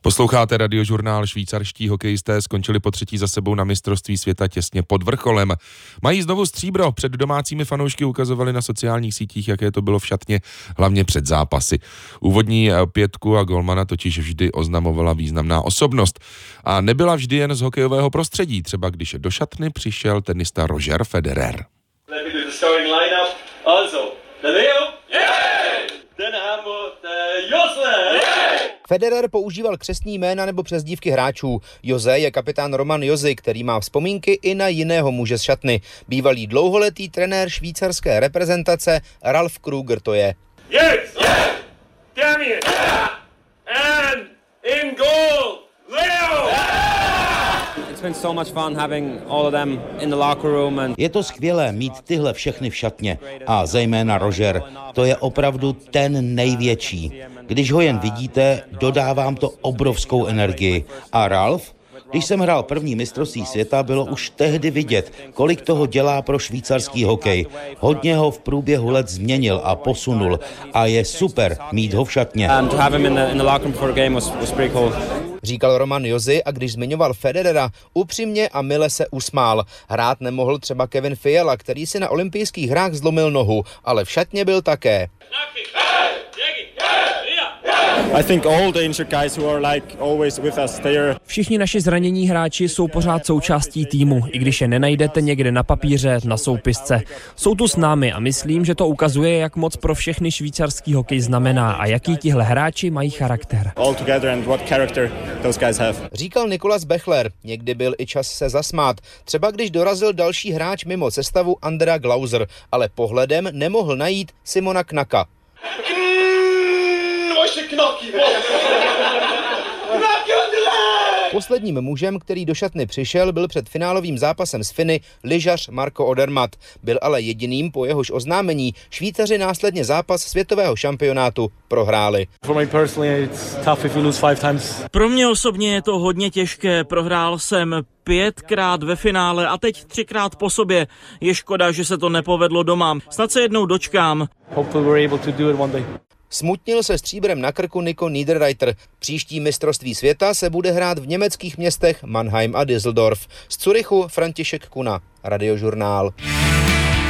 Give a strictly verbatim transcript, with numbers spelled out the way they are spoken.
Posloucháte Radiožurnál. Švýcarští hokejisté skončili po třetí za sebou na mistrovství světa těsně pod vrcholem. Mají znovu stříbro, před domácími fanoušky ukazovali na sociálních sítích, jaké to bylo v šatně, hlavně před zápasy. Úvodní pětku a golmana totiž vždy oznamovala významná osobnost. A nebyla vždy jen z hokejového prostředí, třeba když do šatny přišel tenista Roger Federer. Federer používal křestní jména nebo přezdívky hráčů. Jose je kapitán Roman Josi, který má vzpomínky i na jiného muže z šatny. Bývalý dlouholetý trenér švýcarské reprezentace Ralf Kruger to je. Yes! Yes! Damn it! Yeah! And in goal, Leo! It's been so much fun having all of them in the locker room and... Je to skvělé mít tyhle všechny v šatně a zejména Roger. To je opravdu ten největší. Když ho jen vidíte, dodávám to obrovskou energii. A Ralf? Když jsem hrál první mistrovství světa, bylo už tehdy vidět, kolik toho dělá pro švýcarský hokej. Hodně ho v průběhu let změnil a posunul a je super mít ho v šatně. Říkal Roman Josi a když zmiňoval Federera, upřímně a mile se usmál. Hrát nemohl třeba Kevin Fiala, který si na olympijských hrách zlomil nohu, ale v šatně byl také. I think all the injured guys who are like always with us, they are... Všichni naši zranění hráči jsou pořád součástí týmu, i když je nenajdete někde na papíře, na soupisce. Jsou tu s námi a myslím, že to ukazuje, jak moc pro všechny švýcarský hokej znamená a jaký tihle hráči mají charakter. All together and what character those guys have. Říkal Nikolas Bechler, někdy byl i čas se zasmát, třeba když dorazil další hráč mimo sestavu Andrea Glauser, ale pohledem nemohl najít Simona Knaka. Posledním mužem, který do šatny přišel, byl před finálovým zápasem s Finy lyžař Marko Odermatt. Byl ale jediným, po jehož oznámení Švýcaři následně zápas světového šampionátu prohráli. Pro mě osobně je to hodně těžké. Prohrál jsem pětkrát ve finále a teď třikrát po sobě. Je škoda, že se to nepovedlo doma. Snad se jednou dočkám. Smutnil se stříbrem na krku Nico Niederreiter. Příští mistrovství světa se bude hrát v německých městech Mannheim a Düsseldorf. Z Curychu František Kuna, Radiožurnál.